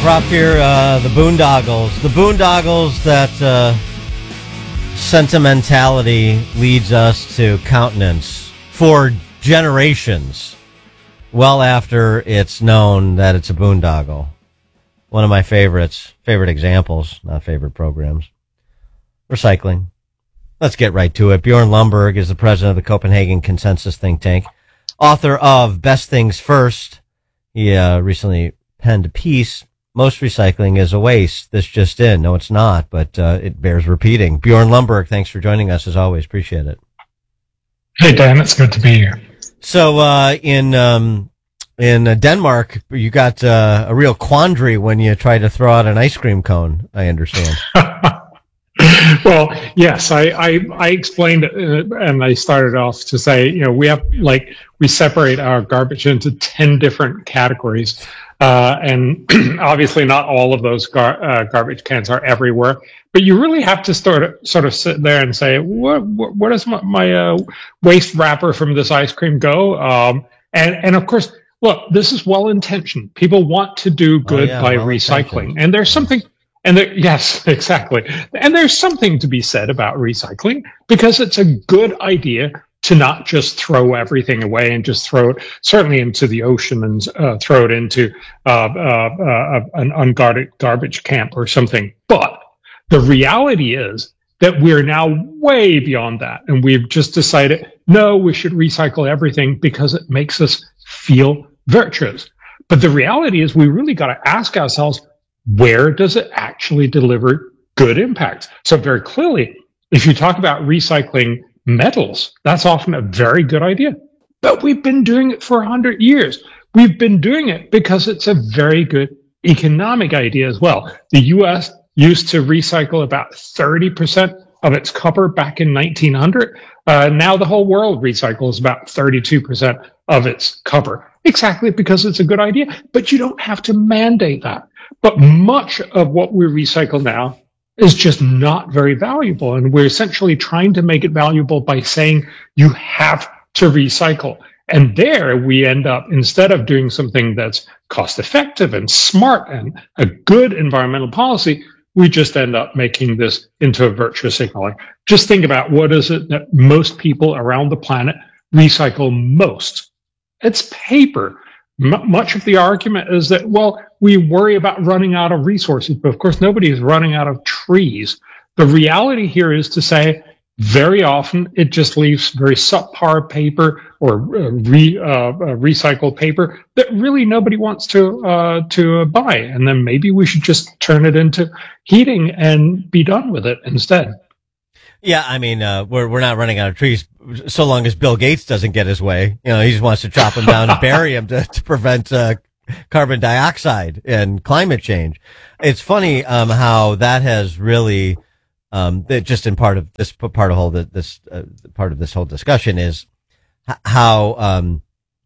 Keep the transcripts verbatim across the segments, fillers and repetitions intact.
Rob here, uh, the Boondoggles. The Boondoggles that uh, sentimentality leads us to countenance for generations, well after it's known that it's a boondoggle. One of my favorites, favorite examples, not favorite programs. Recycling. Let's get right to it. Bjorn Lomborg is the president of the Copenhagen Consensus think tank, author of Best Things First. He uh, recently penned a piece. Most recycling is a waste. This just in. No, it's not, but uh, it bears repeating. Bjorn Lomborg, thanks for joining us as always. Appreciate it. Hey, Dan, it's good to be here. So uh, in um, in uh, Denmark, you got uh, a real quandary when you try to throw out an ice cream cone, I understand. Well, yes, I, I, I explained it, uh, and I started off to say, you know, we have, like, we separate our garbage into ten different categories. Uh, and obviously not all of those gar- uh, garbage cans are everywhere, but you really have to sort of, sort of sit there and say, what, what, where does my, my uh, waste wrapper from this ice cream go? Um, and, and of course, look, this is well-intentioned. People want to do good oh, yeah, by recycling. And there's something, and there, yes, exactly. And there's something to be said about recycling because it's a good idea to not just throw everything away and just throw it certainly into the ocean and uh, throw it into uh, uh, uh, an unguarded garbage camp or something. But the reality is that we're now way beyond that. And we've just decided, no, we should recycle everything because it makes us feel virtuous. But the reality is we really got to ask ourselves, where does it actually deliver good impact? So very clearly, if you talk about recycling metals, that's often a very good idea. But we've been doing it for one hundred years. We've been doing it because it's a very good economic idea as well. The U S used to recycle about thirty percent of its copper back in nineteen hundred. Uh, now the whole world recycles about thirty-two percent of its copper. Exactly because it's a good idea. But you don't have to mandate that. But much of what we recycle now is just not very valuable. And we're essentially trying to make it valuable by saying you have to recycle. And there we end up, instead of doing something that's cost effective and smart and a good environmental policy, we just end up making this into a virtuous signal. Just think about what is it that most people around the planet recycle most? It's paper. M- much of the argument is that, well, we worry about running out of resources, but of course nobody is running out of trees. The reality here is to say very often it just leaves very subpar paper or uh, re, uh, uh, recycled paper that really nobody wants to uh, to uh, buy. And then maybe we should just turn it into heating and be done with it instead. Yeah, I mean, uh, we're we're not running out of trees so long as Bill Gates doesn't get his way. You know, he just wants to chop them down and bury them to, to prevent uh, carbon dioxide and climate change. It's funny um, how that has really, um, that just in part of this part of whole this uh, part of this whole discussion is how um,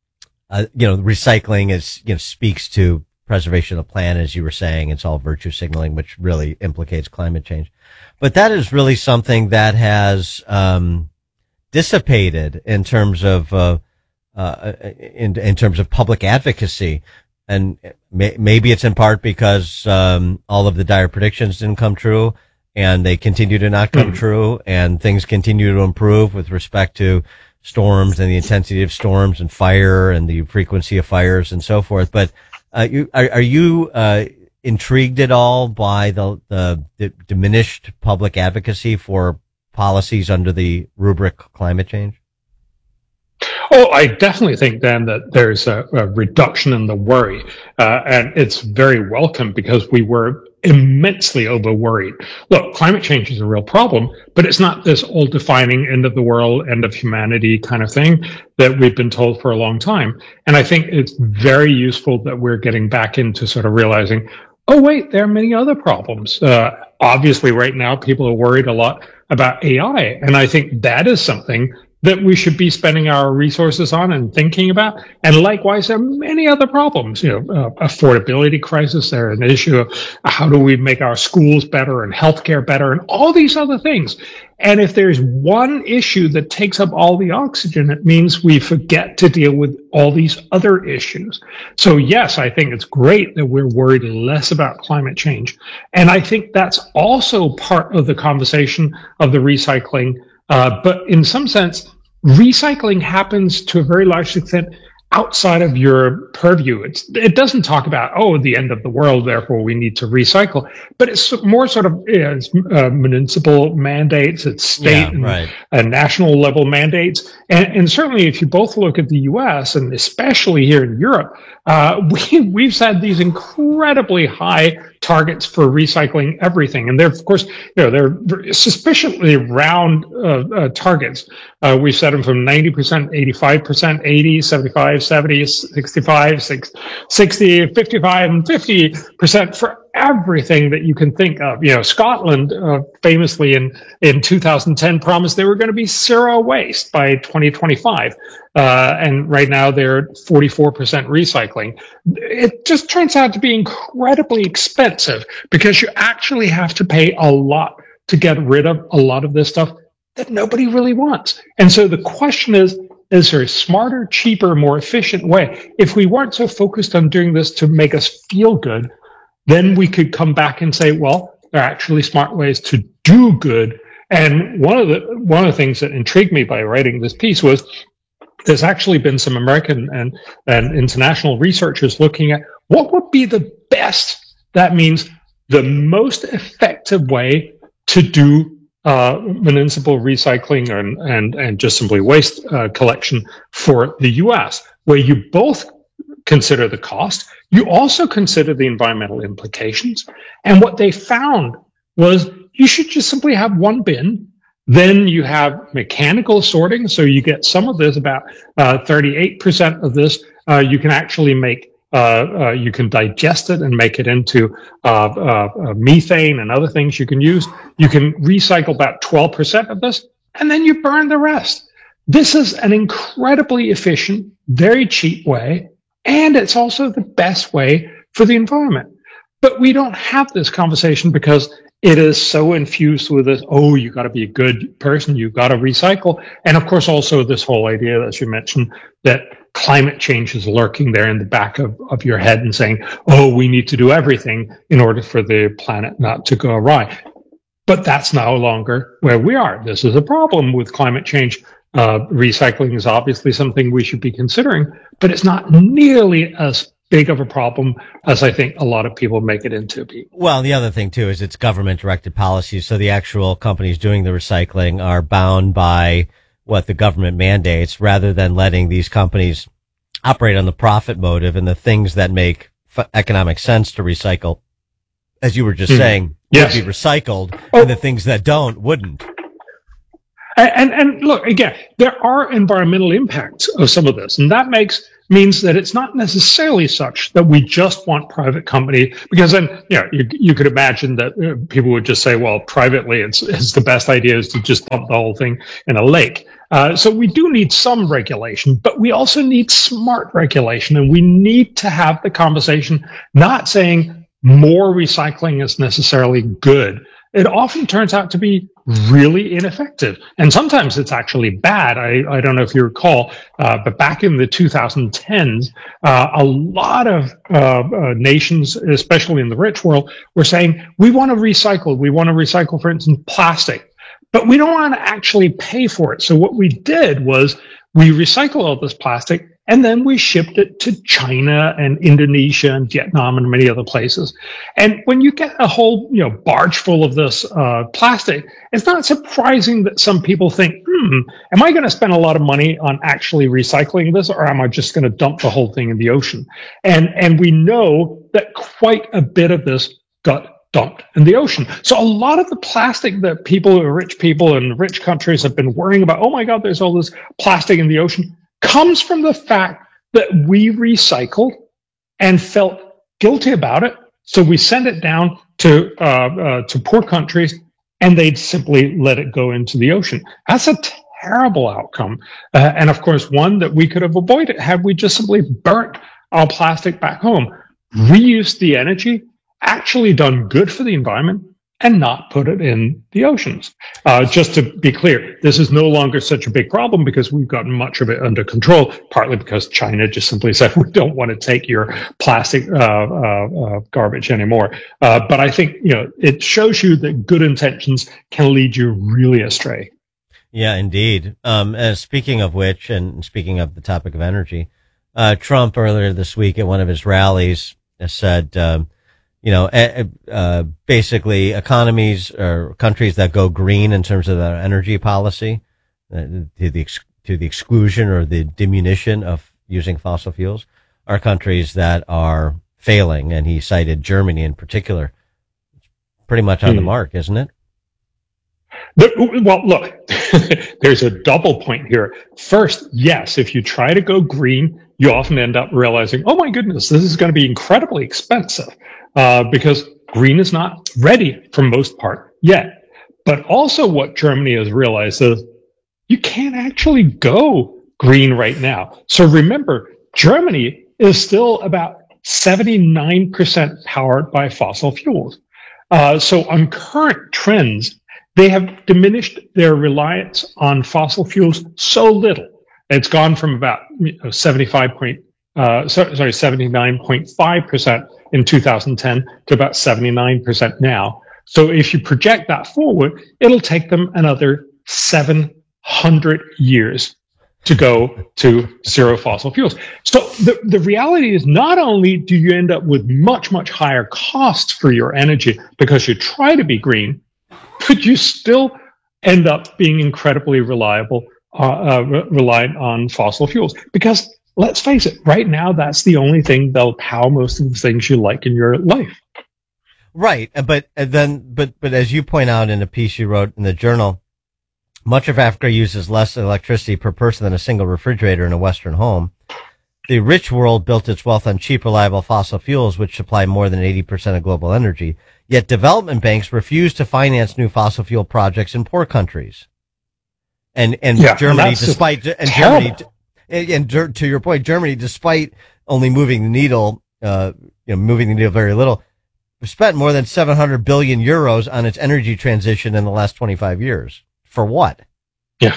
uh, you know recycling is you know speaks to preservation of the planet, as you were saying. It's all virtue signaling, which really implicates climate change. But that is really something that has um, dissipated in terms of uh, uh, in, in terms of public advocacy, and may, maybe it's in part because um, all of the dire predictions didn't come true, and they continue to not come mm. true, and things continue to improve with respect to storms and the intensity of storms and fire and the frequency of fires and so forth. But uh, you, are, are you uh, intrigued at all by the, the the diminished public advocacy for policies under the rubric climate change? Oh, I definitely think, Dan, that there's a, a reduction in the worry, uh, and it's very welcome because we were immensely over worried. Look, climate change is a real problem, but it's not this all-defining end of the world, end of humanity kind of thing that we've been told for a long time. And I think it's very useful that we're getting back into sort of realizing, oh, wait, there are many other problems. Uh, obviously, right now, people are worried a lot about A I. And I think that is something that we should be spending our resources on and thinking about. And likewise, there are many other problems, you know, uh, affordability crisis. There an issue of how do we make our schools better and healthcare better and all these other things. And if there's one issue that takes up all the oxygen, it means we forget to deal with all these other issues. So yes, I think it's great that we're worried less about climate change. And I think that's also part of the conversation of the recycling. Uh, but in some sense, recycling happens to a very large extent outside of your purview. It's, it doesn't talk about, oh, the end of the world, therefore we need to recycle. But it's more sort of you know, it's, uh, municipal mandates, it's state Yeah, and right. uh, national level mandates. And, and certainly if you both look at the U S and especially here in Europe, uh, we, we've had these incredibly high targets for recycling everything. And they're, of course, you know, they're suspiciously round uh, uh, targets. Uh, we set them from ninety percent, eighty-five percent, eighty, seventy-five, seventy, sixty-five, sixty, fifty-five, and fifty percent for everything that you can think of. You know, Scotland uh, famously in, in two thousand ten promised they were going to be zero waste by twenty twenty-five. Uh, and right now they're forty-four percent recycling. It just turns out to be incredibly expensive because you actually have to pay a lot to get rid of a lot of this stuff that nobody really wants. And so the question is, is there a smarter, cheaper, more efficient way? If we weren't so focused on doing this to make us feel good, then we could come back and say, well, there are actually smart ways to do good. And one of the one of the things that intrigued me by writing this piece was there's actually been some American and, and international researchers looking at what would be the best, that means the most effective way to do uh, municipal recycling and, and, and just simply waste uh, collection for the U S, where you both consider the cost, you also consider the environmental implications. And what they found was you should just simply have one bin. Then you have mechanical sorting, so you get some of this, about uh, thirty-eight percent of this, uh, you can actually make, uh, uh, you can digest it and make it into uh, uh, uh, methane and other things you can use. You can recycle about twelve percent of this, and then you burn the rest. This is an incredibly efficient, very cheap way, and it's also the best way for the environment. But we don't have this conversation because it is so infused with this, oh, you got to be a good person, you got to recycle. And of course, also this whole idea, as you mentioned, that climate change is lurking there in the back of, of your head and saying, oh, we need to do everything in order for the planet not to go awry. But that's no longer where we are. This is a problem with climate change. Uh, recycling is obviously something we should be considering, but it's not nearly as big of a problem as I think a lot of people make it into. Well, the other thing too is it's government directed policies. So the actual companies doing the recycling are bound by what the government mandates rather than letting these companies operate on the profit motive and the things that make f- economic sense to recycle, as you were just mm. saying, yes. would be recycled oh. and the things that don't wouldn't. And, and, and look, again, there are environmental impacts of some of this, and that makes means that it's not necessarily such that we just want private company, because then, you know, you, you could imagine that uh, people would just say, well, privately, it's, it's the best idea is to just dump the whole thing in a lake. Uh, so we do need some regulation, but we also need smart regulation, and we need to have the conversation, not saying more recycling is necessarily good. It often turns out to be really ineffective. And sometimes it's actually bad. I, I don't know if you recall, uh, but back in the two thousand tens, uh, a lot of uh, uh, nations, especially in the rich world, were saying, we want to recycle. We want to recycle, for instance, plastic, but we don't want to actually pay for it. So what we did was we recycled all this plastic, and then we shipped it to China and Indonesia and Vietnam and many other places. And when you get a whole, you know, barge full of this uh, plastic, it's not surprising that some people think, hmm, am I going to spend a lot of money on actually recycling this, or am I just going to dump the whole thing in the ocean? And and we know that quite a bit of this got dumped in the ocean. So a lot of the plastic that people, rich people in rich countries have been worrying about, oh my God, there's all this plastic in the ocean, comes from the fact that we recycled and felt guilty about it. So we sent it down to uh, uh, to poor countries, and they'd simply let it go into the ocean. That's a terrible outcome. Uh, and of course, one that we could have avoided had we just simply burnt our plastic back home, reused the energy, actually done good for the environment, and not put it in the oceans. Uh, just to be clear, this is no longer such a big problem because we've gotten much of it under control, partly because China just simply said, we don't want to take your plastic uh, uh, uh, garbage anymore. Uh, but I think, you know, it shows you that good intentions can lead you really astray. Yeah, indeed. Um, uh, speaking of which, and speaking of the topic of energy, uh, Trump earlier this week at one of his rallies said, um, you know, uh, uh, basically economies or countries that go green in terms of their energy policy, uh, to the ex- to the exclusion or the diminution of using fossil fuels, are countries that are failing. And he cited Germany in particular. Pretty much on hmm. the mark, isn't it? The, well, look, there's a double point here. First, yes, if you try to go green, you often end up realizing, oh my goodness, this is going to be incredibly expensive. Uh, because green is not ready for most part yet. But also what Germany has realized is you can't actually go green right now. So remember, Germany is still about seventy-nine percent powered by fossil fuels. Uh, so on current trends, they have diminished their reliance on fossil fuels so little. It's gone from about seventy-five point, uh, sorry, seventy-nine point five percent in two thousand ten to about seventy-nine percent now. So if you project that forward, it'll take them another seven hundred years to go to zero fossil fuels. So the, the reality is not only do you end up with much, much higher costs for your energy because you try to be green, but you still end up being incredibly reliable, uh, uh, re- reliant on fossil fuels. Because let's face it, right now, that's the only thing that'll power most of the things you like in your life. Right. But then, but, but as you point out in a piece you wrote in the journal, much of Africa uses less electricity per person than a single refrigerator in a Western home. The rich world built its wealth on cheap, reliable fossil fuels, which supply more than eighty percent of global energy. Yet development banks refuse to finance new fossil fuel projects in poor countries. And, and yeah, Germany, and despite, and Germany, and, and to your point, Germany, despite only moving the needle, uh, you know, moving the needle very little, spent more than seven hundred billion euros on its energy transition in the last twenty-five years. For what? Yeah.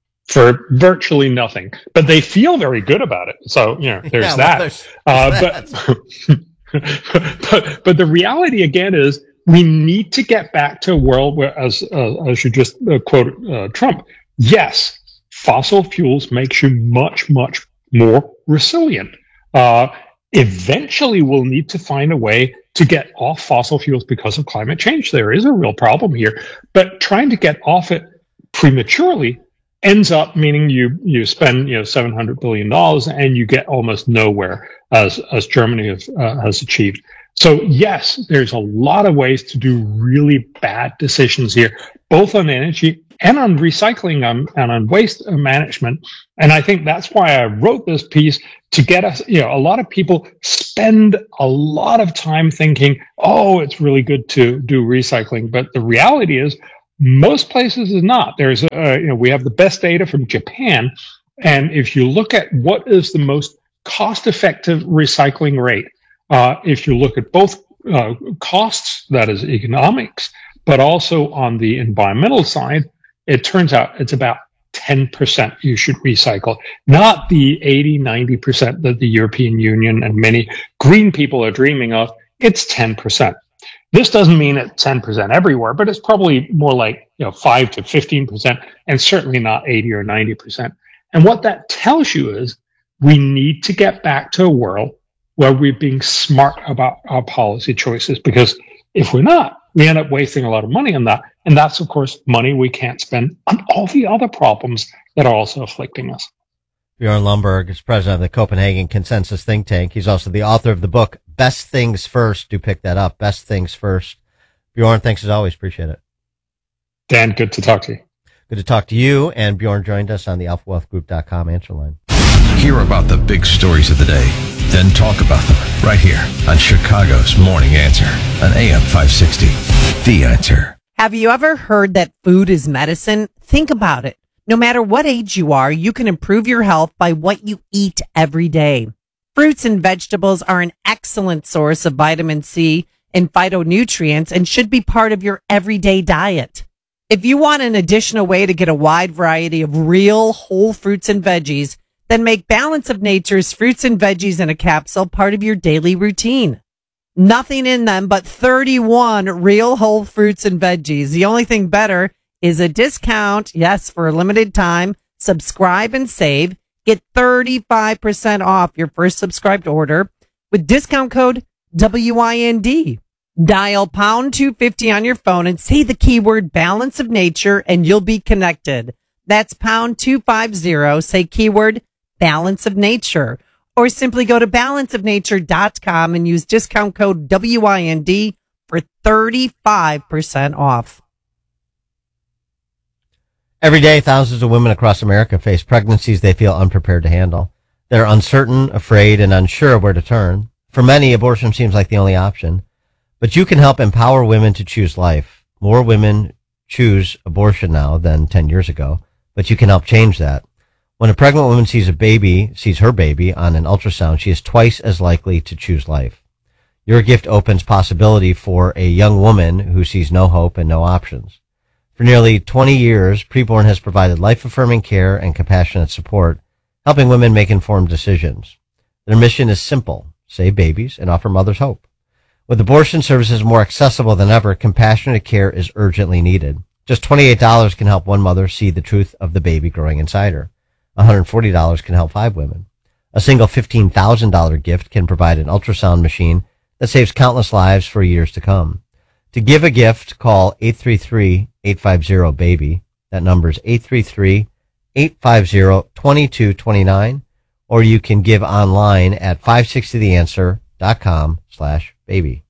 For virtually nothing. But they feel very good about it. So, you know, there's yeah, that. Well, there's, uh, there's but, but, but the reality again is we need to get back to a world where, as, uh, as you just uh, quoted uh, Trump, yes, fossil fuels makes you much, much more resilient. Uh, eventually we'll need to find a way to get off fossil fuels because of climate change. There is a real problem here, but trying to get off it prematurely ends up meaning you you spend you know seven hundred billion dollars and you get almost nowhere, as as Germany has, uh, has achieved. So yes, there's a lot of ways to do really bad decisions here, both on energy and on recycling and, and on waste management. And I think that's why I wrote this piece, to get us, you know, a lot of people spend a lot of time thinking, oh, it's really good to do recycling. But the reality is most places is not. There's, uh, you know, we have the best data from Japan. And if you look at what is the most cost-effective recycling rate, uh, if you look at both uh, costs, that is economics, but also on the environmental side, it turns out it's about ten percent you should recycle, not the eighty, ninety percent that the European Union and many green people are dreaming of. It's ten percent. This doesn't mean it's ten percent everywhere, but it's probably more like, you know, five to fifteen percent, and certainly not eighty or ninety percent. And what that tells you is we need to get back to a world where we're being smart about our policy choices, because if we're not, we end up wasting a lot of money on that. And that's, of course, money we can't spend on all the other problems that are also afflicting us. Bjorn Lomborg is president of the Copenhagen Consensus think tank. He's also the author of the book, Best Things First. Do pick that up. Best Things First. Bjorn, thanks as always. Appreciate it. Dan, good to talk to you. Good to talk to you. And Bjorn joined us on the alpha wealth group dot com answer line. Hear about the big stories of the day, then talk about them right here on Chicago's Morning Answer on A M five sixty. The Answer. Have you ever heard that food is medicine? Think about it. No matter what age you are, you can improve your health by what you eat every day. Fruits and vegetables are an excellent source of vitamin C and phytonutrients and should be part of your everyday diet. If you want an additional way to get a wide variety of real whole fruits and veggies, then make Balance of Nature's fruits and veggies in a capsule part of your daily routine. Nothing in them but thirty-one real whole fruits and veggies. The only thing better is a discount. Yes, for a limited time. Subscribe and save. Get thirty-five percent off your first subscribed order with discount code W I N D. Dial pound two fifty on your phone and say the keyword Balance of Nature and you'll be connected. That's pound two fifty. Say keyword Balance of Nature. Or simply go to balance of nature dot com and use discount code W I N D for thirty-five percent off. Every day, thousands of women across America face pregnancies they feel unprepared to handle. They're uncertain, afraid, and unsure of where to turn. For many, abortion seems like the only option. But you can help empower women to choose life. More women choose abortion now than ten years ago, but you can help change that. When a pregnant woman sees a baby, sees her baby on an ultrasound, she is twice as likely to choose life. Your gift opens possibility for a young woman who sees no hope and no options. For nearly twenty years, Preborn has provided life-affirming care and compassionate support, helping women make informed decisions. Their mission is simple: save babies and offer mothers hope. With abortion services more accessible than ever, compassionate care is urgently needed. Just twenty-eight dollars can help one mother see the truth of the baby growing inside her. one hundred forty dollars can help five women. A single fifteen thousand dollars gift can provide an ultrasound machine that saves countless lives for years to come. To give a gift, call eight three three, eight five zero, BABY. That number is eight three three, eight five zero, two two two nine. Or you can give online at five sixty the answer dot com slash baby.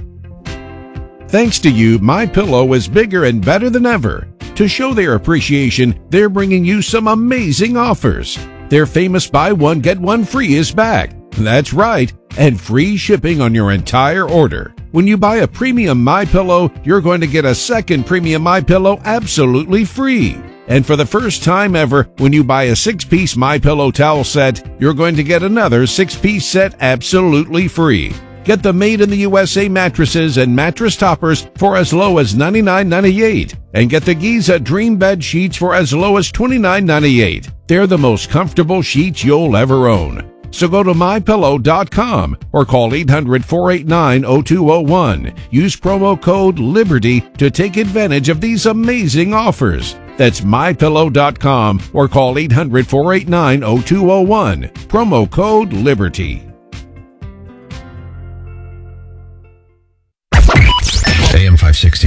Thanks to you, MyPillow is bigger and better than ever. To show their appreciation, they're bringing you some amazing offers. Their famous buy one, get one free is back. That's right, and free shipping on your entire order. When you buy a premium MyPillow, you're going to get a second premium MyPillow absolutely free. And for the first time ever, when you buy a six-piece MyPillow towel set, you're going to get another six-piece set absolutely free. Get the Made in the U S A mattresses and mattress toppers for as low as ninety-nine ninety-eight, and get the Giza Dream Bed sheets for as low as twenty-nine ninety-eight. They're the most comfortable sheets you'll ever own. So go to my pillow dot com or call eight hundred, four eight nine, zero two zero one. Use promo code LIBERTY to take advantage of these amazing offers. That's my pillow dot com or call eight hundred, four eight nine, zero two zero one. Promo code LIBERTY. A M five sixty.